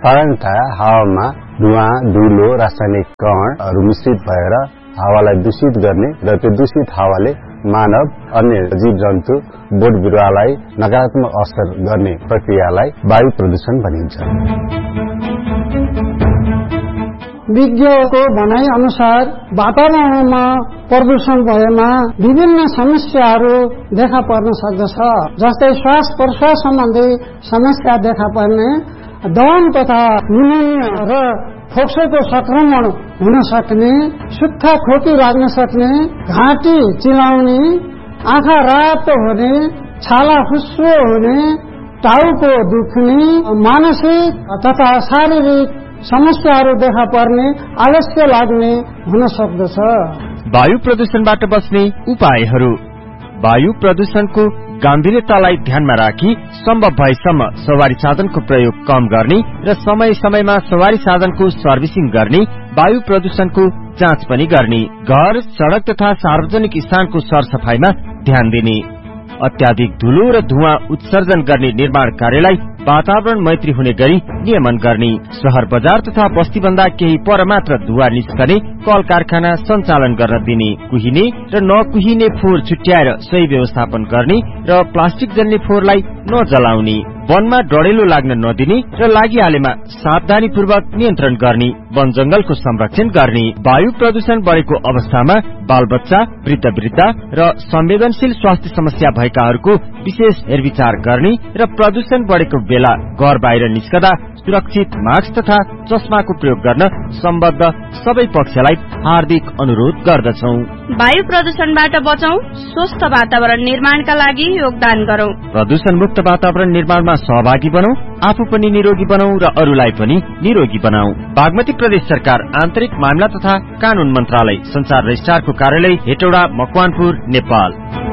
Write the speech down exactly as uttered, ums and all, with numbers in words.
साधारणतया हावामा धुवाँ, धुलो, रासायनिक कणहरू मिश्रित भएर हावालाई दूषित गर्ने र त्यो दूषित हावाले मानव, अन्य जीव जन्तु, बोट बिरुवालाई नकारात्मक असर गर्ने प्रक्रियालाई वायु प्रदूषण भनिन्छ। विज्ञको भनाइ अनुसार वातावरणमा प्रदूषण भएमा विभिन्न समस्याहरू देखा पर्न सक्दछ, जस्तै श्वास प्रश्वास सम्बन्धी समस्या देखा पर्ने, दम तथा निमोनिया र फोक्सोको संक्रमण हुन सक्ने, सुक्खा खोकी लाग्न सक्ने, घाँटी चिलाउने, आँखा रातो हुने, छाला फुस्रो हुने, टाउको दुख्ने, मानसिक तथा शारीरिक समस्याहरू देखा पर्ने, आलस्य लाग्ने हुन सक्दछ। वायु प्रदूषणबाट बच्ने उपायहरू। वायु प्रदूषणको गम्भीरतालाई ध्यानमा राखी सम्भव भएसम्म सवारी साधनको प्रयोग कम गर्ने र समय समयमा सवारी साधनको सर्भिसिङ गर्ने, वायु प्रदूषणको जाँच पनि गर्ने, घर, सड़क तथा सार्वजनिक स्थानको सरसफाईमा ध्यान दिने, अत्याधिक धुलो र धुवाँ उत्सर्जन गर्ने निर्माण कार्यलाई वातावरण मैत्री हुने गरी नियमन गर्ने, शहर बजार तथा बस्ती भन्दा केही पर मात्र धुवा निस्कने कल कारखाना सञ्चालन गर्न दिने, कुहिने र नकुहिने फोहोर छुट्याएर सही व्यवस्थापन गर्ने र प्लास्टिक जन्ने फोहोरलाई नजलाउने, वनमा डढेलो लाग्न नदिने र लागिहालेमा सावधानीपूर्वक नियन्त्रण गर्ने, वन जंगलको संरक्षण गर्ने, वायु प्रदूषण बढेको अवस्थामा बालबच्चा, वृद्ध वृद्धा र संवेदनशील स्वास्थ्य समस्या भएकाहरूको विशेष हेरविचार गर्ने र प्रदूषण बढेको बेला घर बाहिर निस्कदा सुरक्षित मास्क तथा चस्माको प्रयोग गर्न सम्बद्ध सबै पक्षलाई हार्दिक अनुरोध गर्दछौ। वायु प्रदूषणबाट बचौं, स्वस्थ वातावरण निर्माणका लागि योगदान गरौं। प्रदूषण मुक्त वातावरण निर्माणमा सहभागी बनौं, आफू पनि निरोगी बनौं र अरूलाई पनि निरोगी बनाऊ। बागमती प्रदेश सरकार आन्तरिक मामला तथा कानून मन्त्रालय, संचार रजिस्ट्रारको कार्यालय, हेटौडा, मकवानपुर, नेपाल।